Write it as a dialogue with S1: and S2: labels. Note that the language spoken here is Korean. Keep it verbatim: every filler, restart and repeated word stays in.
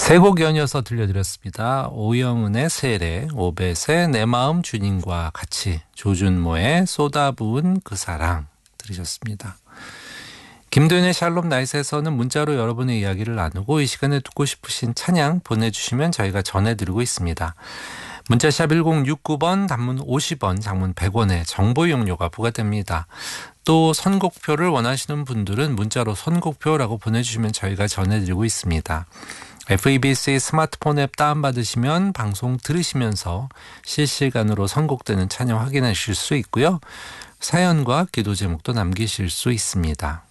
S1: 세 곡 연이어서 들려드렸습니다. 오영은의 세례, 오벳의 내 마음 주님과 같이, 조준모의 쏟아부은 그 사랑 들으셨습니다. 김도현의 샬롬 나잇에서는 문자로 여러분의 이야기를 나누고 이 시간에 듣고 싶으신 찬양 보내주시면 저희가 전해드리고 있습니다. 문자샵 일공육구 번, 단문 오십 원, 장문 백 원의 정보 이용료가 부과됩니다. 또 선곡표를 원하시는 분들은 문자로 선곡표라고 보내주시면 저희가 전해드리고 있습니다. 에프이비씨 스마트폰 앱 다운받으시면 방송 들으시면서 실시간으로 선곡되는 찬양 확인하실 수 있고요. 사연과 기도 제목도 남기실 수 있습니다.